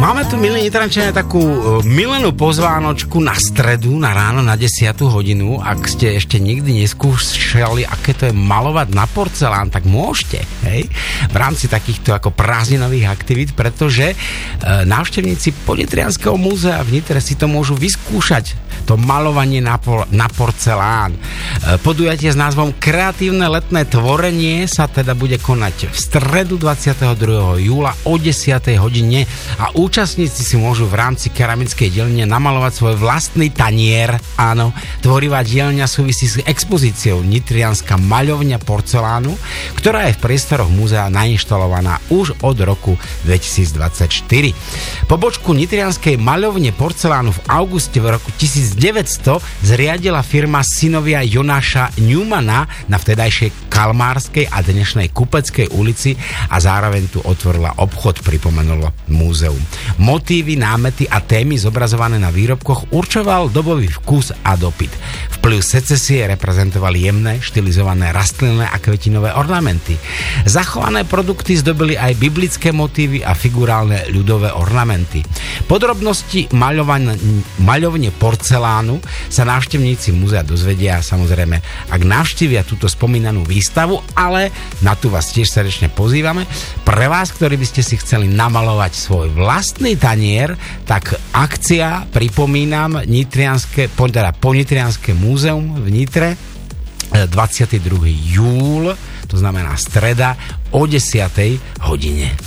Máme tu, milí Nitrančania, takú milenú pozvánočku na stredu, na ráno, na 10 hodinu. Ak ste ešte nikdy neskúšali, aké to je malovať na porcelán, tak môžete, hej? V rámci takýchto ako prázdninových aktivít, pretože návštevníci Podnitrianskeho múzea v Nitre si to môžu vyskúšať, to malovanie na porcelán. Podujatie s názvom Kreatívne letné tvorenie sa teda bude konať v stredu 22. júla o 10. hodine a účastníci si môžu v rámci keramickej dielne namalovať svoj vlastný tanier. Áno, tvorivá dielňa súvisí s expozíciou Nitrianska maľovňa porcelánu, ktorá je v priestoroch múzea nainštalovaná už od roku 2024. Pobočku Nitrianskej maľovne porcelánu v auguste v roku 1900 zriadila firma synovia Jonáša Newmana na vtedajšej Kalmárskej a dnešnej Kupeckej ulici a zároveň tu otvorila obchod, pripomenulo múzeum. Motívy, námety a témy zobrazované na výrobkoch určoval dobový vkus a dopyt. Vplyv secesie reprezentovali jemné, štilizované rastlinné a kvetinové ornamenty. Zachované produkty zdobili aj biblické motívy a figurálne ľudové ornamenty. Podrobnosti maľovne porcelánu sa návštevníci múzea dozvedia samozrejme, ak navštívia túto spomínanú výstavu, ale na tu vás tiež srdečne pozývame. Pre vás, ktorí by ste si chceli namalovať svoj vlastný tanier, tak akcia, pripomínam, Podnitrianske múzeum v Nitre 22. júl, to znamená streda o 10. hodine.